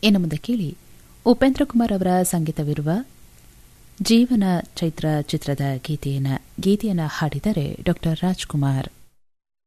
ಇನ್ನು ಮುಂದೆ ಕೇಳಿ ಉಪೇಂದ್ರ ಕುಮಾರ್ ಅವರ ಸಂಗೀತವಿರುವ ಜೀವನ ಚೈತ್ರ ಚಿತ್ರದ ಗೀತೆಯನ್ನು ಹಾಡಿದರೆ ಡಾ ರಾಜ್ಕುಮಾರ್.